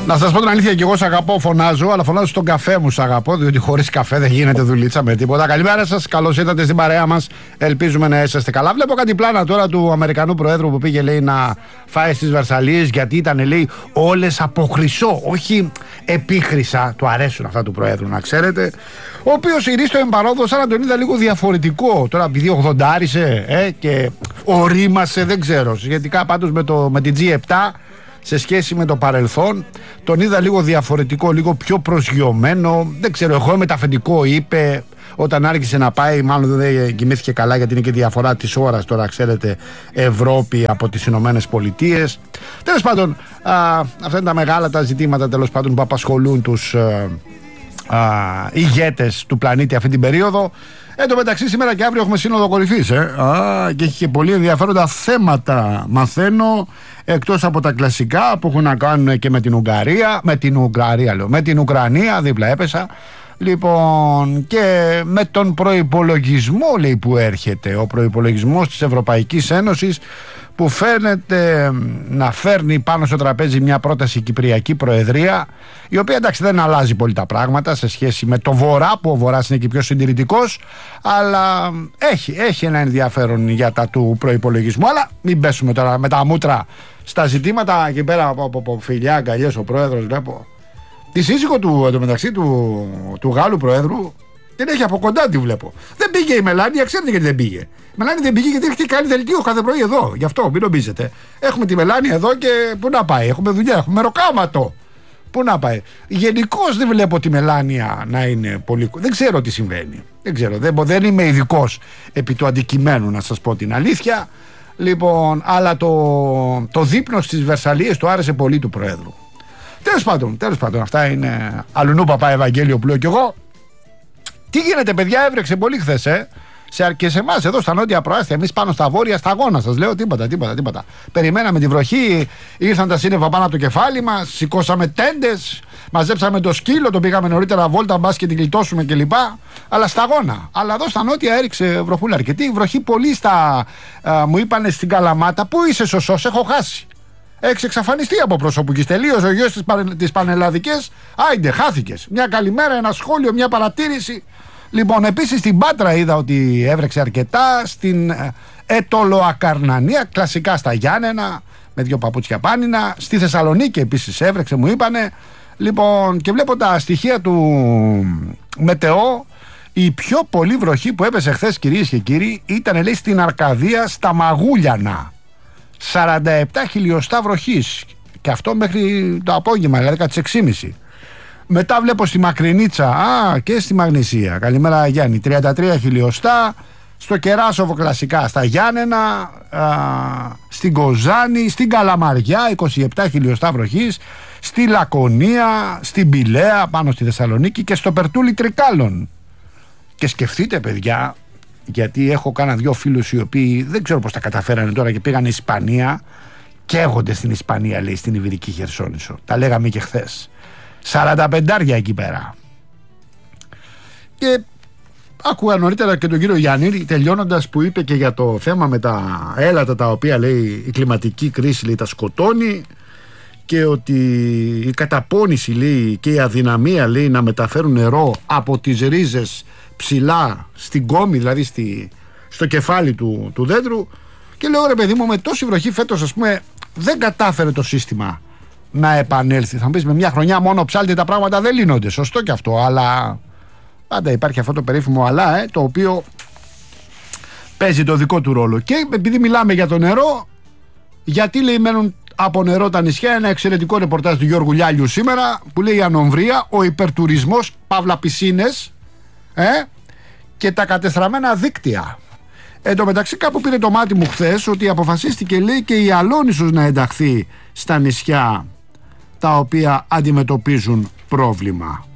Να σας πω την αλήθεια, και εγώ σ' αγαπώ, φωνάζω, αλλά φωνάζω στον καφέ μου, σ' αγαπώ, διότι χωρίς καφέ δεν γίνεται δουλίτσα με τίποτα. Καλημέρα σας, καλώς ήρθατε στην παρέα μας. Ελπίζουμε να είσαστε καλά. Βλέπω κάτι πλάνα τώρα του Αμερικανού Προέδρου που πήγε, λέει, να φάει στις Βερσαλίες, γιατί ήταν, λέει, όλες από χρυσό, όχι επίχρυσα. Του αρέσουν αυτά του Προέδρου, να ξέρετε. Ο οποίος η Ρίστο εμπαρόδο, σαν να τον είδα λίγο διαφορετικό. Τώρα, επειδή 80άρισε και ορίμασε, δεν ξέρω. Σχετικά πάντως με την G7. Σε σχέση με το παρελθόν, τον είδα λίγο διαφορετικό, λίγο πιο προσγειωμένο. Δεν ξέρω, εγώ είμαι αφεντικό, είπε όταν άρχισε να πάει. Μάλλον δεν κοιμήθηκε καλά, γιατί είναι και διαφορά της ώρας τώρα, ξέρετε, Ευρώπη από τις Ηνωμένες Πολιτείες. Τέλος πάντων, αυτά είναι τα μεγάλα τα ζητήματα, τέλος πάντων, που απασχολούν τους ηγέτες του πλανήτη αυτή την περίοδο. Εν τω μεταξύ, σήμερα και αύριο έχουμε σύνοδο κορυφής, και έχει και πολύ ενδιαφέροντα θέματα, μαθαίνω, εκτός από τα κλασικά που έχουν να κάνουν και με την Ουγγαρία, με την Ουκρανία, δίπλα έπεσα. Λοιπόν, και με τον προϋπολογισμό, λέει, που έρχεται, ο προϋπολογισμός της Ευρωπαϊκής Ένωσης, που φαίνεται να φέρνει πάνω στο τραπέζι μια πρόταση Κυπριακή Προεδρία, η οποία, εντάξει, δεν αλλάζει πολύ τα πράγματα σε σχέση με το Βορρά, που ο Βορράς είναι και πιο συντηρητικός, αλλά έχει ένα ενδιαφέρον για τα του προϋπολογισμού. Αλλά μην πέσουμε τώρα με τα μούτρα στα ζητήματα. Εκεί πέρα από φιλιά, αγκαλιές, ο Πρόεδρος, βλέπω τη σύζυγο του, εντωμεταξύ του Γάλλου Προέδρου, την έχει από κοντά, τη βλέπω. Δεν πήγε η Μελάνια, ξέρετε γιατί δεν πήγε. Η Μελάνια δεν πήγε γιατί έχει κάνει δελτίο κάθε πρωί εδώ. Γι' αυτό μην νομίζετε. Έχουμε τη Μελάνια εδώ και πού να πάει. Έχουμε δουλειά, έχουμε μεροκάματο. Πού να πάει. Γενικώς δεν βλέπω τη Μελάνια να είναι πολύ. Δεν ξέρω τι συμβαίνει. Δεν ξέρω. Δεν είμαι ειδικός επί του αντικειμένου, να σας πω την αλήθεια. Λοιπόν, αλλά το δείπνο στις Βερσαλίες του άρεσε πολύ του Προέδρου. Τέλος πάντων, αυτά είναι αλουνού παπά Ευαγγέλιο που λέω κι εγώ. Τι γίνεται, παιδιά, έβρεξε πολύ χθες, και σε εμάς εδώ στα νότια προάστια. Εμείς πάνω στα βόρεια σταγόνα, σας λέω, τίποτα. Περιμέναμε τη βροχή, ήρθαν τα σύννεφα πάνω από το κεφάλι μας, σηκώσαμε τέντες, μαζέψαμε το σκύλο, το πήγαμε νωρίτερα βόλτα, μπας και την γλιτώσουμε κλπ. Αλλά σταγόνα. Αλλά εδώ στα νότια έριξε βροχούλα αρκετή. Βροχή πολύ μου είπανε στην Καλαμάτα. Πού είσαι, σωσός, έχω χάσει. Έχεις εξαφανιστεί από προσωπικής. Τελείωσε ο γιος της Πανελλαδικές. Άιντε, χάθηκες. Μια καλημέρα, ένα σχόλιο, μια παρατήρηση. Λοιπόν, επίσης στην Πάτρα είδα ότι έβρεξε αρκετά. Στην Ετωλοακαρνανία, κλασικά στα Γιάννενα, με 2 παπούτσια πάνινα. Στη Θεσσαλονίκη επίσης έβρεξε, μου είπανε. Λοιπόν, και βλέπω τα στοιχεία του Μετεό. Η πιο πολύ βροχή που έπεσε χθες, κυρίες και κύριοι, ήταν, λέει, στην Αρκαδία, στα Μαγούλιανα. 47 χιλιοστά βροχής. Και αυτό μέχρι το απόγευμα, δηλαδή κατά τις 6.30. Μετά βλέπω στη Μακρινίτσα και στη Μαγνησία. Καλημέρα, Γιάννη. 33 χιλιοστά. Στο Κεράσοβο, κλασικά στα Γιάννενα. Στην Κοζάνη, στην Καλαμαριά, 27 χιλιοστά βροχής. Στη Λακωνία, στην Πηλαία, πάνω στη Θεσσαλονίκη και στο Περτούλι Τρικάλων. Και σκεφτείτε, παιδιά, γιατί έχω κάνα 2 φίλους οι οποίοι δεν ξέρω πώς τα καταφέρανε τώρα και πήγαν Ισπανία. Καίγονται στην Ισπανία, λέει, στην Ιβηρική Χερσόνησο. Τα λέγαμε και χθες. 45 εκεί πέρα. Και άκουγα νωρίτερα και τον κύριο Γιάννη, τελειώνοντας, που είπε και για το θέμα με τα έλατα, τα οποία, λέει, η κλιματική κρίση, λέει, τα σκοτώνει, και ότι η καταπώνηση, λέει, και η αδυναμία, λέει, να μεταφέρουν νερό από τις ρίζες ψηλά στην κόμη, δηλαδή στο κεφάλι του δέντρου. Και λέω, ρε παιδί μου, με τόση βροχή φέτος, ας πούμε, δεν κατάφερε το σύστημα να επανέλθει. Θα μου πεις, με μια χρονιά μόνο ψάλτη τα πράγματα δεν λύνονται. Σωστό και αυτό, αλλά πάντα υπάρχει αυτό το περίφημο αλλά, το οποίο παίζει το δικό του ρόλο. Και επειδή μιλάμε για το νερό, γιατί, λέει, μένουν από νερό τα νησιά, ένα εξαιρετικό ρεπορτάζ του Γιώργου Λιάλιου σήμερα, που λέει: η ανομβρία, ο υπερτουρισμός, παύλα πισίνες, και τα κατεστραμμένα δίκτυα. Εν τω μεταξύ, κάπου πήρε το μάτι μου χθες ότι αποφασίστηκε, λέει, και η Αλόνισσος να ενταχθεί στα νησιά τα οποία αντιμετωπίζουν πρόβλημα.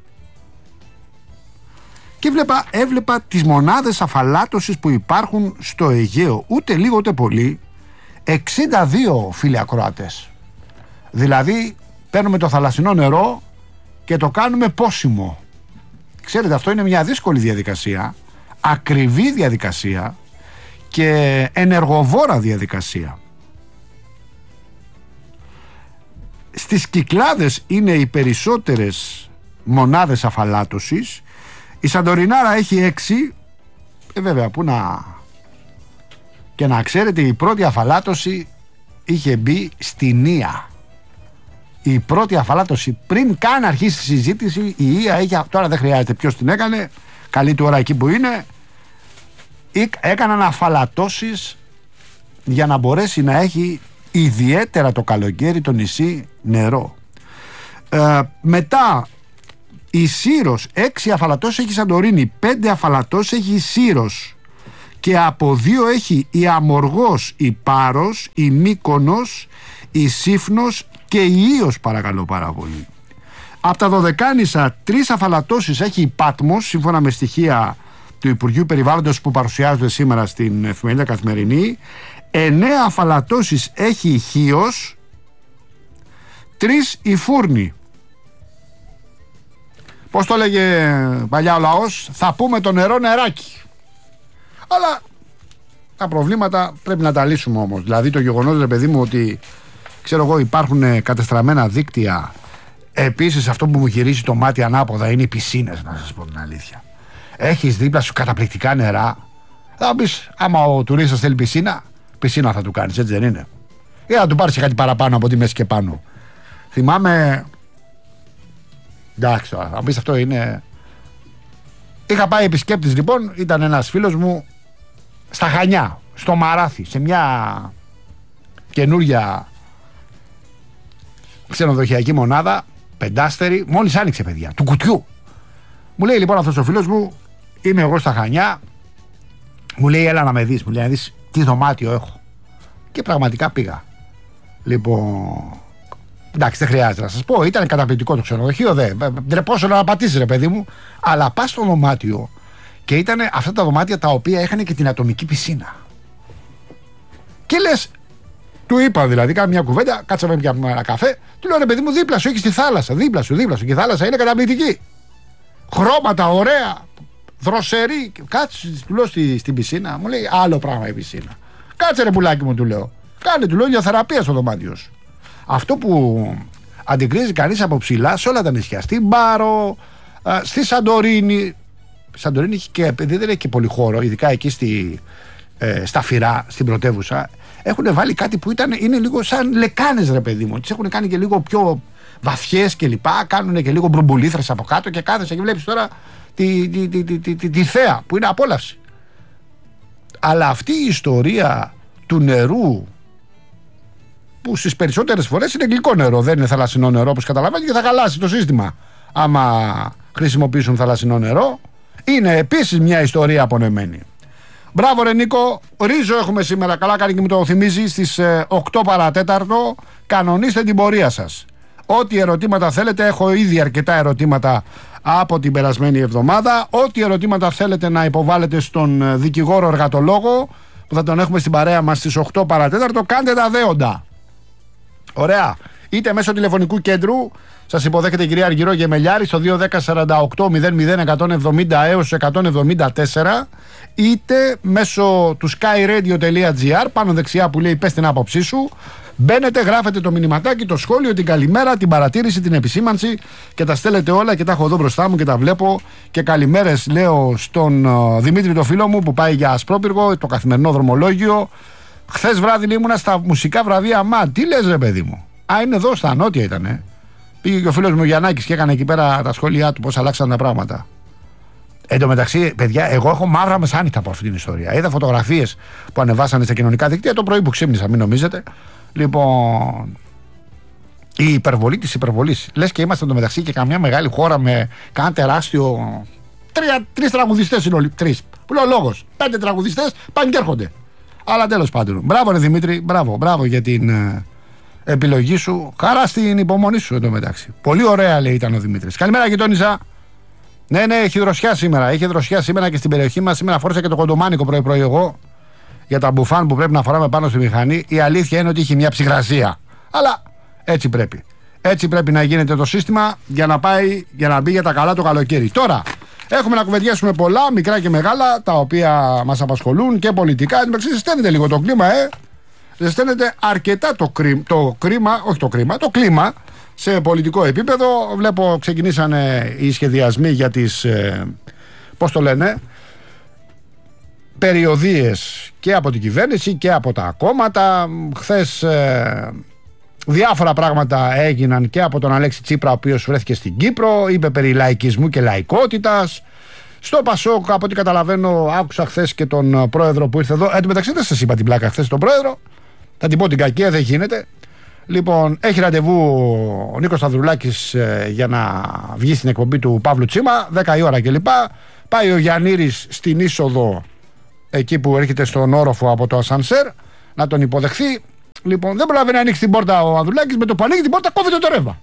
Και έβλεπα τις μονάδες αφαλάτωσης που υπάρχουν στο Αιγαίο, ούτε λίγο ούτε πολύ, 62, φίλοι ακροατές. Δηλαδή παίρνουμε το θαλασσινό νερό και το κάνουμε πόσιμο. Ξέρετε, αυτό είναι μια δύσκολη διαδικασία, ακριβή διαδικασία και ενεργοβόρα διαδικασία. Στις Κυκλάδες είναι οι περισσότερες μονάδες αφαλάτωσης. Η Σαντορινάρα έχει 6. Βέβαια, πού να... Και να ξέρετε, η πρώτη αφαλάτωση είχε μπει στην Ία. Η πρώτη αφαλάτωση, πριν καν αρχίσει η συζήτηση, η Ία έχει... Τώρα δεν χρειάζεται ποιος την έκανε, καλή του ώρα εκεί που είναι. Έκαναν αφαλατώσεις για να μπορέσει να έχει ιδιαίτερα το καλοκαίρι το νησί νερό. Μετά η Σύρος, 6 αφαλατώσεις έχει η Σαντορίνη, 5 αφαλατώσεις έχει η Σύρος και από 2 έχει η Αμοργός, η Πάρος, η Μύκονος, η Σύφνος και η Ίος, παρακαλώ πάρα πολύ. Από τα Δωδεκάνησα 3 αφαλατώσεις έχει η Πάτμος, σύμφωνα με στοιχεία του Υπουργείου Περιβάλλοντος που παρουσιάζονται σήμερα στην εφημερίδα Καθημερινή. 9 αφαλατώσεις έχει η Χίος, 3 η Φούρνη. Πώς το λέγε παλιά ο λαός, θα πούμε το νερό νεράκι. Αλλά τα προβλήματα πρέπει να τα λύσουμε όμως. Δηλαδή το γεγονός, ρε παιδί μου, ότι ξέρω εγώ υπάρχουν κατεστραμμένα δίκτυα. Επίσης αυτό που μου γυρίζει το μάτι ανάποδα είναι οι πισίνες, να σας πω την αλήθεια. Έχεις δίπλα σου καταπληκτικά νερά. Θα πεις, άμα ο τουρίστας θέλει πισίνα, πισίνα θα του κάνεις, έτσι δεν είναι? Ή να του πάρεις κάτι παραπάνω από τη μέση και πάνω. Θυμάμαι. Εντάξει τώρα, θα πεις αυτό είναι. Είχα πάει επισκέπτης λοιπόν, ήταν ένας φίλος μου στα Χανιά, στο Μαράθι, σε μια καινούρια ξενοδοχειακή μονάδα, πεντάστερη, μόλις άνοιξε, παιδιά, του κουτιού. Μου λέει λοιπόν αυτός ο φίλος μου, είμαι εγώ στα Χανιά, μου λέει έλα να με δεις, μου λέει να δεις τι δωμάτιο έχω. Και πραγματικά πήγα. Λοιπόν, εντάξει, δεν χρειάζεται να σας πω, ήταν καταπληκτικό το ξενοδοχείο, ντρεπόσαι να πατήσεις, ρε παιδί μου, αλλά πας στο δωμάτιο και ήταν αυτά τα δωμάτια τα οποία είχαν και την ατομική πισίνα. Και λες, του είπα δηλαδή, κάνω μια κουβέντα, κάτσαμε πια ένα καφέ, του λέω ρε παιδί μου, δίπλα σου έχεις τη θάλασσα, δίπλα σου, και η θάλασσα είναι καταπληκτική. Χρώματα ωραία, δροσερή. Κάτσε, του λέω στην πισίνα, μου λέει άλλο πράγμα η πισίνα. Κάτσε ρε πουλάκι μου, του λέω. Κάνε, του λέω, για θεραπεία στο δωμάτιο σου. Αυτό που αντικρίζει κανείς από ψηλά σε όλα τα νησιά, στην Πάρο, στη Σαντορίνη. Σαντορίνη έχει και, επειδή δεν έχει και πολύ χώρο, ειδικά εκεί στα Φυρά, στην πρωτεύουσα, έχουν βάλει κάτι που είναι λίγο σαν λεκάνες, ρε παιδί μου. Τις έχουν κάνει και λίγο πιο βαθιές και λοιπά, κάνουν και λίγο μπρουμπουλήθρες από κάτω και κάθεσαι και βλέπεις τώρα τη θέα που είναι απόλαυση. Αλλά αυτή η ιστορία του νερού, που στις περισσότερες φορές είναι γλυκό νερό, δεν είναι θαλασσινό νερό όπως καταλαβαίνετε, και θα χαλάσει το σύστημα άμα χρησιμοποιήσουν θαλασσινό νερό, είναι επίσης μια ιστορία απονεμένη. Μπράβο ρε Νίκο, ρίζο έχουμε σήμερα, καλά κάνει και μου το θυμίζει, στις 8 παρατέταρτο. Κανονίστε την πορεία σας. Ό,τι ερωτήματα θέλετε, έχω ήδη αρκετά ερωτήματα από την περασμένη εβδομάδα. Ό,τι ερωτήματα θέλετε να υποβάλλετε στον δικηγόρο εργατολόγο, που θα τον έχουμε στην παρέα μας στις 8 παρατέταρτο, κάντε τα δέοντα. Ωραία. Είτε μέσω τηλεφωνικού κέντρου, σας υποδέχεται η κυρία Αργυρό Γεμελιάρη στο 210-48-00-170 έως 174, είτε μέσω του skyradio.gr, πάνω δεξιά που λέει πες την άποψή σου. Μπαίνετε, γράφετε το μηνυματάκι, το σχόλιο, την καλημέρα, την παρατήρηση, την επισήμανση και τα στέλνετε όλα και τα έχω εδώ μπροστά μου και τα βλέπω. Και καλημέρες λέω στον Δημήτρη το φίλο μου που πάει για Ασπρόπυργο, το καθημερινό δρομολόγιο. Χθες βράδυ ήμουνα στα μουσικά βραβεία ΜΑ. Τι λες ρε παιδί μου? Είναι εδώ στα νότια ήτανε. Πήγε και ο φίλος μου Γιαννάκης και έκανε εκεί πέρα τα σχόλιά του πώς αλλάξαν τα πράγματα. Εν τω μεταξύ, παιδιά, εγώ έχω μαύρα μεσάνυχτα από αυτή την ιστορία. Είδα φωτογραφίες που ανεβάσανε στα κοινωνικά δίκτυα το πρωί που ξύπνησα, μην νομίζετε. Λοιπόν, η υπερβολή της υπερβολής. Λες και είμαστε εντωμεταξύ και καμιά μεγάλη χώρα με κανένα τεράστιο. Τρεις τραγουδιστές είναι όλοι. Τρεις. Που λέω λόγος. 5 τραγουδιστές πάνε και έρχονται. Αλλά τέλος πάντων. Μπράβο, ρε Δημήτρη, μπράβο για την επιλογή σου. Χαρά στην υπομονή σου εντωμεταξύ. Πολύ ωραία λέει ήταν ο Δημήτρης. Καλημέρα, γειτόνισσα. Ναι, έχει δροσιά σήμερα. Έχει δροσιά σήμερα και στην περιοχή μας. Σήμερα φόρησα και το κοντομάνικο πρωί εγώ. Για τα μπουφάν που πρέπει να φοράμε πάνω στη μηχανή. Η αλήθεια είναι ότι είχε μια ψυγρασία. Αλλά έτσι πρέπει. Έτσι πρέπει να γίνεται το σύστημα για να μπει για τα καλά το καλοκαίρι. Τώρα έχουμε να κουβεντιάσουμε πολλά, μικρά και μεγάλα, τα οποία μας απασχολούν και πολιτικά. Ζεσταίνεται λίγο το κλίμα, Ζεσταίνεται αρκετά το κλίμα. σε πολιτικό επίπεδο. Βλέπω ξεκινήσανε οι σχεδιασμοί για τις, πώς το λένε, περιοδίες και από την κυβέρνηση και από τα κόμματα. Χθες διάφορα πράγματα έγιναν και από τον Αλέξη Τσίπρα, ο οποίος βρέθηκε στην Κύπρο, είπε περί λαϊκισμού και λαϊκότητας. Στο Πασόκ, από ό,τι καταλαβαίνω, άκουσα χθες και τον πρόεδρο που ήρθε εδώ. Εν τω μεταξύ, δεν σας είπα την πλάκα χθες τον πρόεδρο. Θα την πω την κακία, δεν γίνεται. Λοιπόν, έχει ραντεβού ο Νίκος Σταυρουλάκης για να βγει στην εκπομπή του Παύλου Τσίμα, 10 η ώρα κλπ. Πάει ο Γιαννήρης στην είσοδο, εκεί που έρχεται στον όροφο από το ασανσέρ, να τον υποδεχθεί. Λοιπόν, δεν προλαβαίνει να ανοίξει την πόρτα ο Ανδρουλάκης. Με το που ανοίγει την πόρτα, κόβεται το ρεύμα.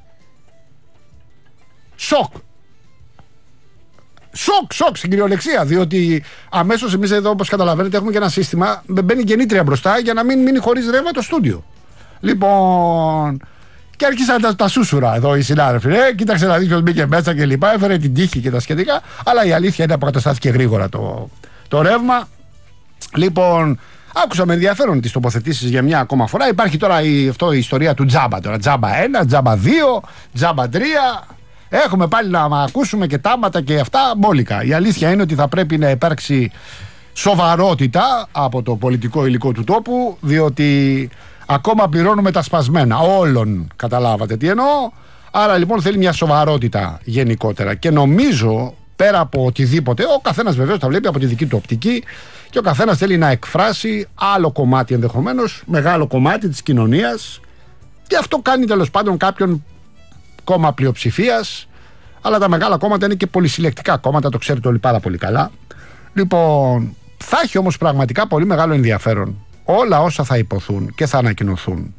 Σοκ στην κυριολεξία. Διότι αμέσως εμείς εδώ, όπως καταλαβαίνετε, έχουμε και ένα σύστημα. Μπαίνει γεννήτρια μπροστά για να μην μείνει χωρίς ρεύμα το στούντιο. Λοιπόν, και άρχισαν τα σούσουρα εδώ οι συνάδελφοι. Κοίταξε να δει ποιος μπήκε μέσα και λοιπά. Έφερε την τύχη και τα σχετικά. Αλλά η αλήθεια είναι αποκαταστάθηκε γρήγορα το ρεύμα. Λοιπόν, άκουσα με ενδιαφέρον τις τοποθετήσεις για μια ακόμα φορά. Υπάρχει τώρα η ιστορία του τζάμπα. Τώρα τζάμπα 1, τζάμπα 2, τζάμπα 3. Έχουμε πάλι να ακούσουμε και τάματα και αυτά μπόλικα. Η αλήθεια είναι ότι θα πρέπει να υπάρξει σοβαρότητα από το πολιτικό υλικό του τόπου, διότι ακόμα πληρώνουμε τα σπασμένα όλων. Καταλάβατε τι εννοώ. Άρα λοιπόν θέλει μια σοβαρότητα γενικότερα. Και νομίζω, πέρα από οτιδήποτε, ο καθένας βεβαίως τα βλέπει από τη δική του οπτική και ο καθένας θέλει να εκφράσει άλλο κομμάτι, ενδεχομένως μεγάλο κομμάτι της κοινωνίας, και αυτό κάνει τέλος πάντων κάποιον κόμμα πλειοψηφίας. Αλλά τα μεγάλα κόμματα είναι και πολυσυλλεκτικά κόμματα, το ξέρετε όλοι πάρα πολύ καλά. Λοιπόν, θα έχει όμως πραγματικά πολύ μεγάλο ενδιαφέρον όλα όσα θα υποθούν και θα ανακοινωθούν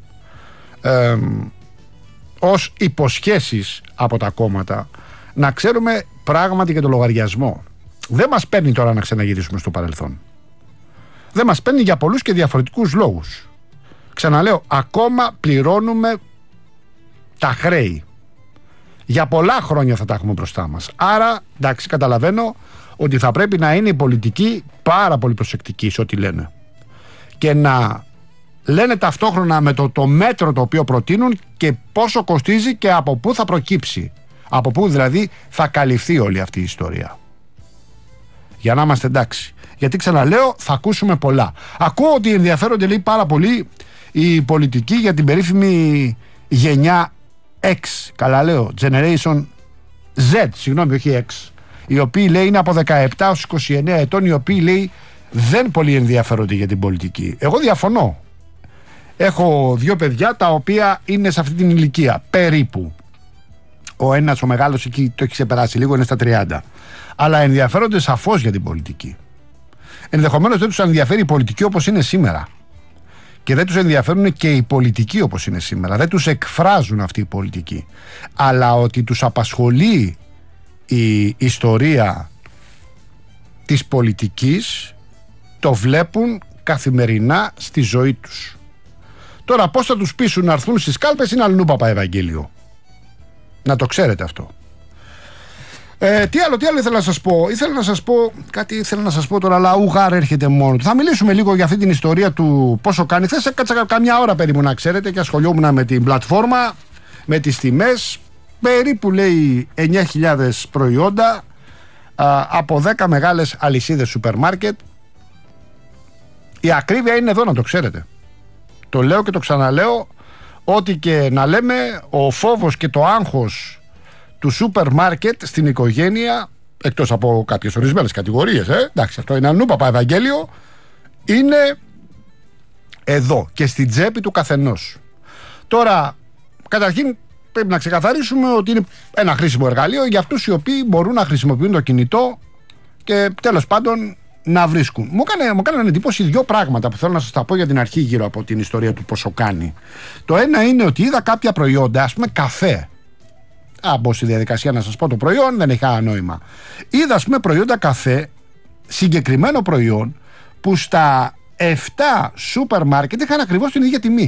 ως υποσχέσεις από τα κόμματα, να ξέρουμε πράγματι και το λογαριασμό. Δεν μας παίρνει τώρα να ξαναγυρίσουμε στο παρελθόν. Δεν μας παίρνει για πολλούς και διαφορετικούς λόγους. Ξαναλέω, ακόμα πληρώνουμε τα χρέη. Για πολλά χρόνια θα τα έχουμε μπροστά μας. Άρα, εντάξει, καταλαβαίνω ότι θα πρέπει να είναι η πολιτική πάρα πολύ προσεκτική σε ό,τι λένε. Και να λένε ταυτόχρονα με το μέτρο το οποίο προτείνουν και πόσο κοστίζει και από πού θα προκύψει. Από πού δηλαδή θα καλυφθεί όλη αυτή η ιστορία. Για να είμαστε εντάξει. Γιατί ξαναλέω, θα ακούσουμε πολλά. Ακούω ότι ενδιαφέρονται, λέει, πάρα πολύ οι πολιτικοί για την περίφημη γενιά X. Καλά λέω, Generation Z, συγγνώμη, όχι X. Οι οποίοι, λέει, είναι από 17 έως 29 ετών, οι οποίοι, λέει, δεν πολύ ενδιαφέρονται για την πολιτική. Εγώ διαφωνώ. Έχω δύο παιδιά τα οποία είναι σε αυτή την ηλικία, περίπου. Ο ένας, ο μεγάλος, εκεί το έχει ξεπεράσει λίγο, είναι στα 30. Αλλά ενδιαφέρονται σαφώς για την πολιτική. Ενδεχομένως δεν τους ενδιαφέρει η πολιτική όπως είναι σήμερα. Και δεν τους ενδιαφέρουν και οι πολιτικοί όπως είναι σήμερα. Δεν τους εκφράζουν αυτή η πολιτική. Αλλά ότι τους απασχολεί η ιστορία της πολιτικής, το βλέπουν καθημερινά στη ζωή τους. Τώρα πώς θα τους πείσουν να έρθουν στις κάλπες είναι αλλού Παπαευαγγέλιο. Να το ξέρετε αυτό. Τι άλλο ήθελα να σας πω. Ήθελα να σας πω τώρα, αλλά ουγάρ έρχεται μόνο του. Θα μιλήσουμε λίγο για αυτή την ιστορία του πόσο κάνει. Χθες έκατσα καμιά ώρα περίπου, να ξέρετε, και ασχολιόμουν με την πλατφόρμα, με τις τιμές. Περίπου, λέει, 9.000 προϊόντα από 10 μεγάλες αλυσίδες σούπερ μάρκετ. Η ακρίβεια είναι εδώ, να το ξέρετε. Το λέω και το ξαναλέω. Ό,τι και να λέμε, ο φόβος και το άγχος του σούπερ μάρκετ στην οικογένεια, εκτός από κάποιες ορισμένες κατηγορίες, εντάξει, αυτό είναι αλλού Παπαευαγγέλιο, είναι εδώ και στην τσέπη του καθενός. Τώρα, καταρχήν πρέπει να ξεκαθαρίσουμε ότι είναι ένα χρήσιμο εργαλείο για αυτούς οι οποίοι μπορούν να χρησιμοποιούν το κινητό και τέλος πάντων να βρίσκουν. Μου έκανε εντύπωση δύο πράγματα που θέλω να σας τα πω για την αρχή γύρω από την ιστορία του πόσο κάνει. Το ένα είναι ότι είδα κάποια προϊόντα, ας πούμε καφέ. Μπω στη διαδικασία να σας πω το προϊόν, δεν έχει κανένα νόημα. Είδα, ας πούμε, προϊόντα καφέ, συγκεκριμένο προϊόν, που στα 7 σούπερ μάρκετ είχαν ακριβώς την ίδια τιμή.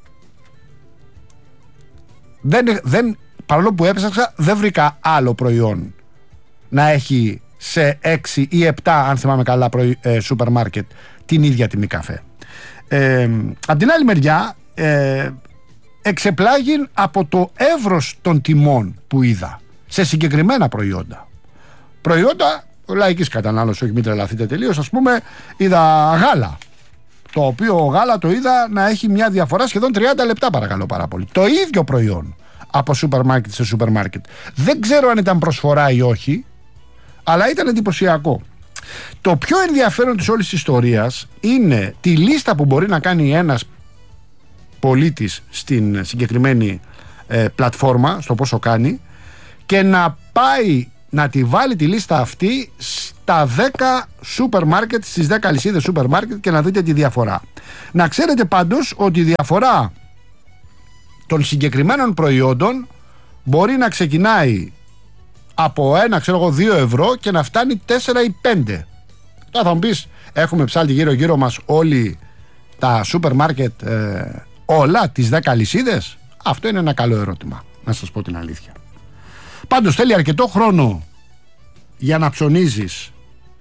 Παρόλο που έψαξα, δεν βρήκα άλλο προϊόν να έχει σε 6 ή 7, αν θυμάμαι καλά, σούπερ μάρκετ την ίδια τιμή καφέ. Απ' την άλλη μεριά, εξεπλάγει από το εύρος των τιμών που είδα σε συγκεκριμένα προϊόντα. Προϊόντα λαϊκής κατανάλωσης, όχι μην τρελαθείτε τελείως. Ας πούμε, είδα γάλα, το οποίο γάλα το είδα να έχει μια διαφορά σχεδόν 30 λεπτά, παρακαλώ πάρα πολύ. Το ίδιο προϊόν από σούπερ μάρκετ σε σούπερ μάρκετ. Δεν ξέρω αν ήταν προσφορά ή όχι, αλλά ήταν εντυπωσιακό. Το πιο ενδιαφέρον της όλης της ιστορίας είναι τη λίστα που μπορεί να κάνει ένας πολίτης στην συγκεκριμένη πλατφόρμα, στο πόσο κάνει, και να πάει να τη βάλει τη λίστα αυτή στα 10 σούπερ μάρκετ, στις 10 αλυσίδες σούπερ μάρκετ, και να δείτε τη διαφορά. Να ξέρετε πάντως ότι η διαφορά των συγκεκριμένων προϊόντων μπορεί να ξεκινάει από 2 ευρώ και να φτάνει 4 ή 5. Τώρα θα μου πεις, έχουμε ψάλτη γύρω μας όλοι τα σούπερ μάρκετ, όλα τις 10 αλυσίδες? Αυτό είναι ένα καλό ερώτημα, να σας πω την αλήθεια. Πάντως θέλει αρκετό χρόνο για να ψωνίζεις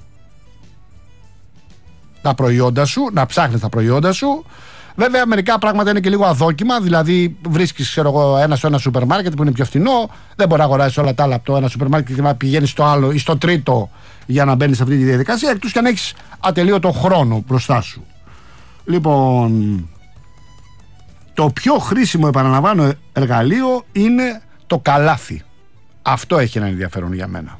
τα προϊόντα σου, να ψάχνεις τα προϊόντα σου. Βέβαια, μερικά πράγματα είναι και λίγο αδόκιμα. Δηλαδή, βρίσκεις ένα στο ένα σούπερ μάρκετ που είναι πιο φθηνό. Δεν μπορεί να αγοράσεις όλα τα άλλα από το ένα σούπερ μάρκετ και να πηγαίνεις στο άλλο ή στο τρίτο για να μπαίνεις σε αυτή τη διαδικασία. Εκτός και αν έχεις ατελείωτο χρόνο μπροστά σου. Λοιπόν, το πιο χρήσιμο, επαναλαμβάνω, εργαλείο είναι το καλάθι. Αυτό έχει ένα ενδιαφέρον για μένα.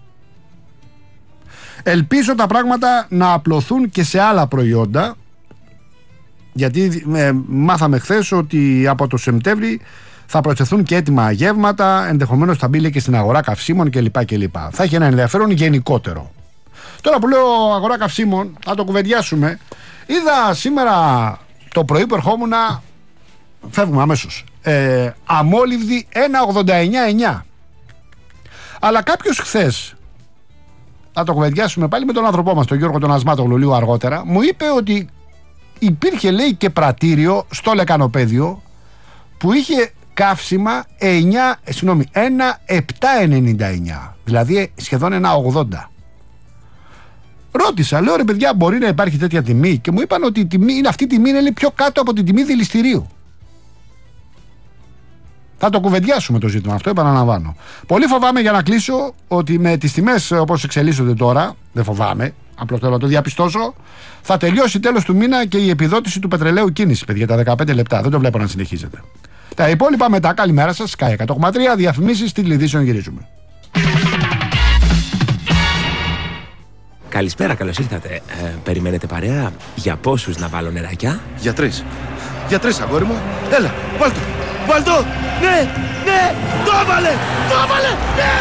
Ελπίζω τα πράγματα να απλωθούν και σε άλλα προϊόντα, γιατί μάθαμε χθες ότι από το Σεπτέμβρη θα προσθεθούν και έτοιμα γεύματα, ενδεχομένως θα μπει και στην αγορά καυσίμων κλπ. Θα έχει ένα ενδιαφέρον γενικότερο. Τώρα που λέω αγορά καυσίμων, θα το κουβεντιάσουμε. Είδα σήμερα το πρωί που ερχόμουν, φεύγουμε αμέσως, αμόλυβδη 1,89,9. Αλλά κάποιος χθες, θα το κουβεντιάσουμε πάλι με τον άνθρωπό μας, τον Γιώργο τον Ασμάτογλου, λίγο αργότερα, μου είπε ότι υπήρχε, λέει, και πρατήριο στο λεκανοπέδιο που είχε καύσιμα 1,799, δηλαδή σχεδόν 1,80. Ρώτησα, λέω, ρε παιδιά, μπορεί να υπάρχει τέτοια τιμή? Και μου είπαν ότι αυτή η τιμή είναι πιο κάτω από την τιμή δηληστηρίου. Θα το κουβεντιάσουμε το ζήτημα αυτό, επαναλαμβάνω. Πολύ φοβάμαι, για να κλείσω, ότι με τις τιμές όπως εξελίσσονται τώρα, δεν φοβάμαι, απλώς θέλω να το διαπιστώσω, θα τελειώσει τέλος του μήνα και η επιδότηση του πετρελαίου κίνηση, παιδιά, τα 15 λεπτά. Δεν το βλέπω να συνεχίζεται. Τα υπόλοιπα μετά. Καλημέρα σας. Sky 100,3, διαφημίσεις, τίτλοι ειδήσεων, γυρίζουμε. Καλησπέρα, καλώς ήρθατε. Περιμένετε παρέα? Για πόσους να βάλω νεράκια? Για 3. Για 3, αγόρι μου. Έλα, βάλ' το. Βάλ' το. Ναι, ναι, το έβαλε, ναι!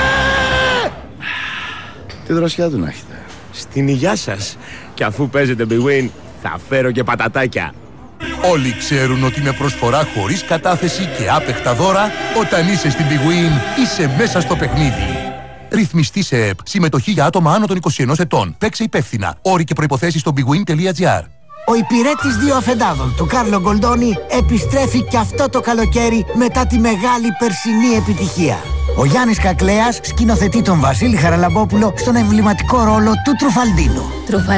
Τι δροσιά του να έχετε. Στην υγειά σας. Και αφού παίζετε Big Win, θα φέρω και πατατάκια. Όλοι ξέρουν ότι με προσφορά χωρίς κατάθεση και άπεχτα δώρα, όταν είσαι στην Big Win, είσαι μέσα στο παιχνίδι. Ρυθμιστή σε ΕΠ. Συμμετοχή για άτομα άνω των 21 ετών. Παίξε υπεύθυνα. Όροι και προϋποθέσεις στο bigwin.gr. Ο υπηρέτης δύο αφεντάδων του Κάρλο Γκολντόνι επιστρέφει και αυτό το καλοκαίρι μετά τη μεγάλη περσινή επιτυχία. Ο Γιάννης Κακλέας σκηνοθετεί τον Βασίλη Χαραλαμπόπουλο στον εμβληματικό ρόλο του Τρουφαλντίνο.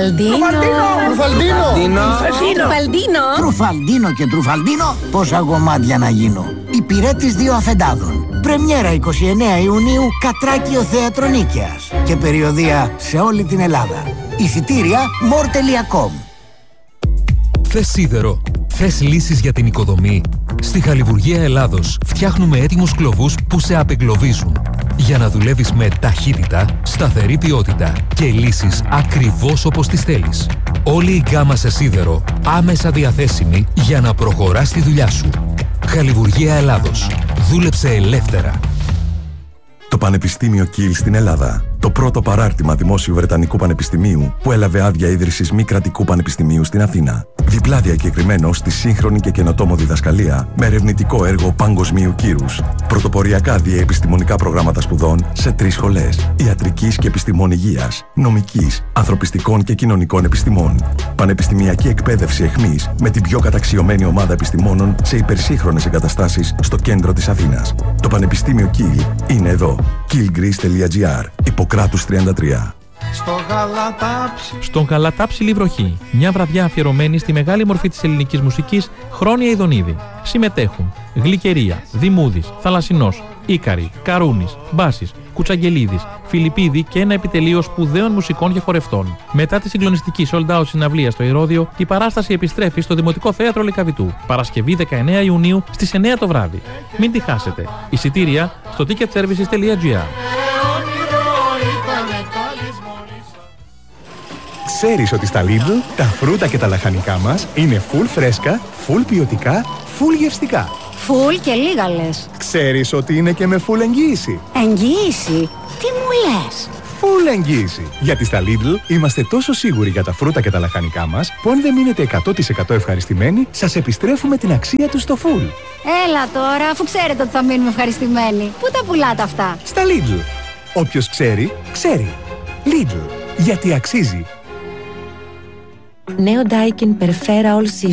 Τρουφαλντίνο και Τρουφαλντίνο, πόσα γομάτια να γίνω. Υπηρέτης δύο αφεντάδων. Πρεμιέρα 29 Ιουνίου, Κατράκιο Θέατρο Νίκαιας. Και περιοδεία σε όλη την Ελλάδα. Εισιτήρια more.com. Θες σίδερο? Θες λύσεις για την οικοδομή? Στη Χαλιβουργία Ελλάδος φτιάχνουμε έτοιμους κλωβούς που σε απεγκλωβίζουν για να δουλεύεις με ταχύτητα, σταθερή ποιότητα και λύσεις ακριβώς όπως τις θέλεις. Όλη η γκάμα σε σίδερο άμεσα διαθέσιμη για να προχωράς τη δουλειά σου. Χαλιβουργία Ελλάδος. Δούλεψε ελεύθερα. Το Πανεπιστήμιο Κιλ στην Ελλάδα. Το πρώτο παράρτημα δημόσιου Βρετανικού Πανεπιστημίου που έλαβε άδεια ίδρυσης μη κρατικού πανεπιστημίου στην Αθήνα. Διπλά διακεκριμένο στη σύγχρονη και καινοτόμο διδασκαλία με ερευνητικό έργο παγκοσμίου κύρους. Πρωτοποριακά διαεπιστημονικά προγράμματα σπουδών σε 3 σχολές. Ιατρικής και επιστημών υγείας, νομικής, ανθρωπιστικών και κοινωνικών επιστημών. Πανεπιστημιακή εκπαίδευση εχμής με την πιο καταξιωμένη ομάδα επιστημόνων σε υπερσύγχρονες εγκαταστάσεις στο κέντρο της Αθήνας. Το Πανεπιστήμιο Κιλ είναι εδώ. killgreece.gr. Ιπποκράτους 33. Στον Γαλατάψιλη βροχή, μια βραδιά αφιερωμένη στη μεγάλη μορφή της ελληνικής μουσικής, Χρόνια Ιδονίδη. Συμμετέχουν Γλυκερία, Δημούδης, Θαλασσινός, Ίκαρη, Καρούνης, Μπάσης, Κουτσαγγελίδης, Φιλιππίδη και ένα επιτελείο σπουδαίων μουσικών και χορευτών. Μετά τη συγκλονιστική sold out συναυλία στο Ηρώδειο, η παράσταση επιστρέφει στο Δημοτικό Θέατρο Λυκαβητού, Παρασκευή 19 Ιουνίου στις 9 το βράδυ. Μην τη χάσετε. Εισιτήρια στο ticketservices.gr. Ξέρεις ότι στα Lidl τα φρούτα και τα λαχανικά μας είναι full φρέσκα, full ποιοτικά, full γευστικά. Full και λίγα λες. Ξέρεις ότι είναι και με full εγγύηση. Εγγύηση? Τι μου λες? Full εγγύηση. Γιατί στα Lidl είμαστε τόσο σίγουροι για τα φρούτα και τα λαχανικά μας που αν δεν μείνετε 100% ευχαριστημένοι, σας επιστρέφουμε την αξία τους στο full. Έλα τώρα, αφού ξέρετε ότι θα μείνουμε ευχαριστημένοι. Πού τα πουλάτε αυτά? Στα Lidl. Όποιος ξέρει, ξέρει. Lidl. Γιατί αξίζει. Νέο Daikin Perfera All Season.